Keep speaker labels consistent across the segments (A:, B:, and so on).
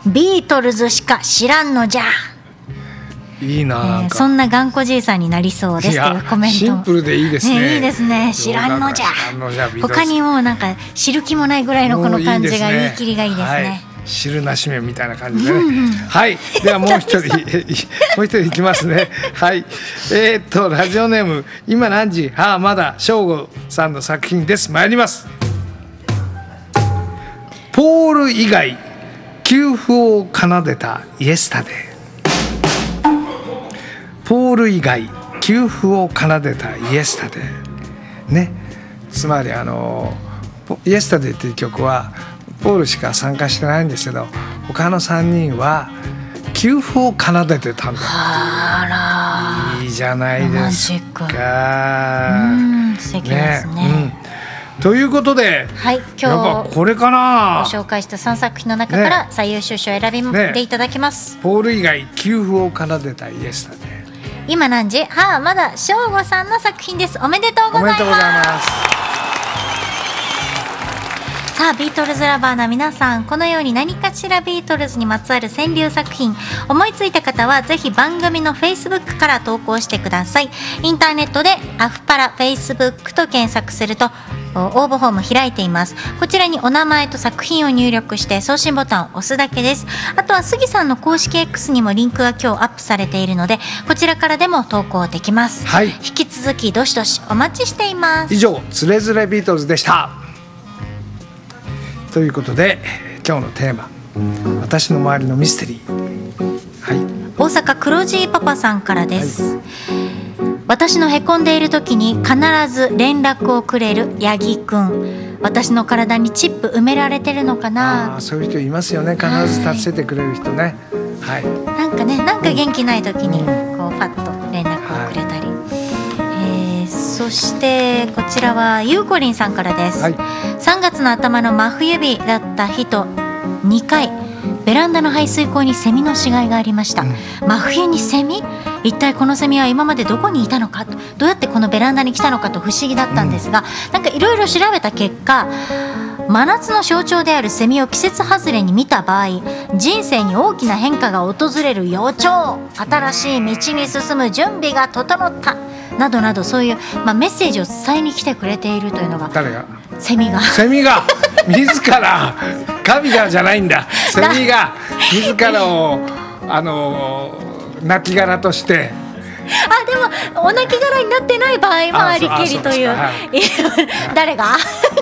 A: ビートルズしか知らんのじゃ。
B: いいな、なんか
A: そんな頑固じいさんになりそうですというコメント。
B: シンプルでいいですね。
A: いいですね。知らんのじゃ。他にもなんか知る気もないぐらいのこの感じが言い切りがいいですね。はい、
B: 知るなしめみたいな感じでね。はい。ではもう一人もう一人いきますね。はい。ラジオネーム今何時？まだ正吾さんの作品です。参ります。ポール以外給付を奏でたイエスタデー。ポール以外給付を奏でたイエスタデーね。つまりイエスタデーっていう曲はポールしか参加してないんですけど、他の3人は給付を奏でてたんだっていう。いいじゃないですか。
A: 素敵ですね。
B: ということで、
A: はい、今日
B: これかな
A: ご紹介した3作品の中から最優秀賞を選びていただきます。
B: ポール以外給付を奏でたイエスタデー。
A: 今何時？まだ正吾さんの作品です。おめでとうございます。さあ、ビートルズラバーな皆さん、このように何かしらビートルズにまつわる川柳作品思いついた方はぜひ番組の Facebook から投稿してください。インターネットでアフパラ Facebook と検索すると応募フォーム開いています。こちらにお名前と作品を入力して送信ボタンを押すだけです。あとは杉さんの公式 X にもリンクが今日アップされているので、こちらからでも投稿できます。
B: はい、
A: 引き続きどしどしお待ちしています。
B: 以上、つれづれビートルズでした。ということで今日のテーマ、私の周りのミステリー。はい、
A: 大阪黒字パパさんからです。はい、私のへこんでいる時に必ず連絡をくれるヤギくん。私の体にチップ埋められてるのかな。
B: そういう人いますよね。必ず助けてくれる人ね。はい、
A: なんかね、なんか元気ない時にこうパッと連絡をくれたり、そしてこちらはゆうこりんさんからです。はい、3月の頭の真冬日だった日と2回ベランダの排水溝にセミの死骸がありました。真冬にセミ？一体このセミは今までどこにいたのか、どうやってこのベランダに来たのかと不思議だったんですが、なんかいろいろ調べた結果、真夏の象徴であるセミを季節外れに見た場合、人生に大きな変化が訪れる予兆、新しい道に進む準備が整ったなどなど、そういう、メッセージを伝えに来てくれているというのが。
B: 誰が？
A: セミが
B: 自ら神がじゃないんだ。セミが自らを亡き殻として。
A: でもお亡き殻になってない場合もありきりという。誰が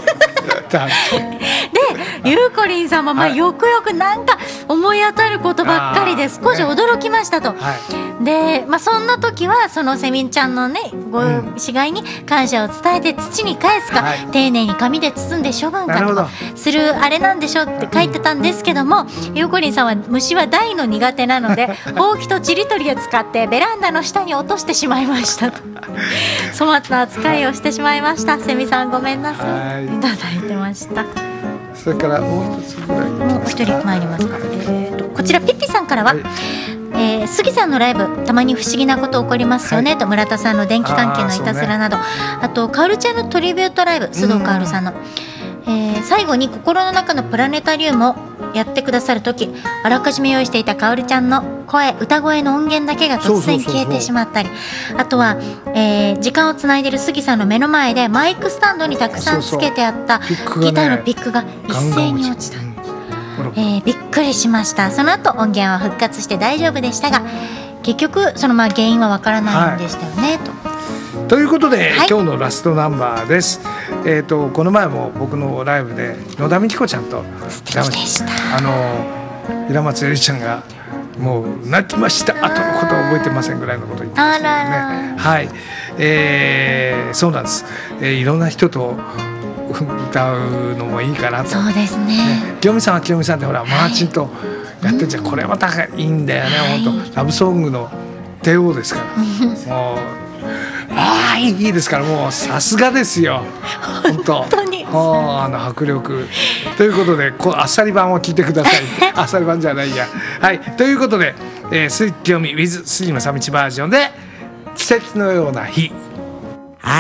A: で、ゆうこりんさんもよくよくなんか思い当たることばっかりで少し驚きましたと。で、そんな時はそのセミちゃんのね死骸に感謝を伝えて土に返すか、丁寧に紙で包んで処分かとかするあれなんでしょって書いてたんですけども、ゆうこりんさんは虫は大の苦手なのでほうきとちりとりを使ってベランダの下に落としてしまいましたと。粗末な扱いをしてしまいました。セミさんごめんなさい、いただいてました。
B: それからもう一つぐらい
A: もう一人参りますか。こちらピッピさんからは、杉さんのライブたまに不思議なこと起こりますよね、と村田さんの電気関係のいたずらなど、あとカオルちゃんのトリビュートライブ、須藤カオルさんの、最後に心の中のプラネタリウムをやってくださるとき、あらかじめ用意していたカオルちゃんの歌声の音源だけが突然消えてしまったり、あとは、時間をつないでる杉さんの目の前でマイクスタンドにたくさんつけてあったギターのピックが一斉に落ちた。びっくりしました。その後音源は復活して大丈夫でしたが、結局その原因はわからないんでしたよね、
B: ということで、今日のラストナンバーです。この前も僕のライブで野田美紀子ちゃんと
A: 素敵でした。
B: 平松絵里ちゃんがもう泣きました後のことは覚えてませんぐらいのことを言ってましたね。はい、そうなんです。いろんな人と歌うのもいいかなと。
A: そうですね。
B: 清美さんは清美さんでほらマーチンとやってんじゃん、これまたいいんだよね、本当ラブソングの帝王ですからもういいですから、もうさすがですよ本当に迫力ということで、あっさり版を聞いてくださいあっさり版じゃないや。はいということで、鈴木清美 with 杉野さみちバージョンで季節のような日。